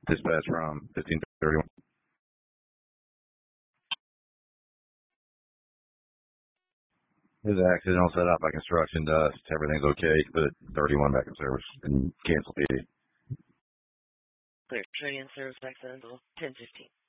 Dispatch from 1531. His accidental setup by construction dust. Everything's okay. Put 31 back in service and cancel PD. Clear. Training service accidental 1015.